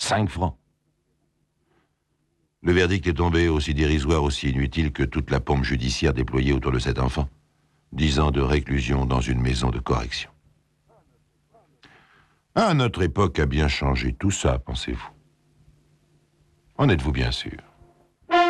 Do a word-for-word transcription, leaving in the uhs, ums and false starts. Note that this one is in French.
Cinq francs. Le verdict est tombé aussi dérisoire, aussi inutile que toute la pompe judiciaire déployée autour de cet enfant. Dix ans de réclusion dans une maison de correction. Ah, notre époque a bien changé tout ça, pensez-vous. En êtes-vous bien sûr?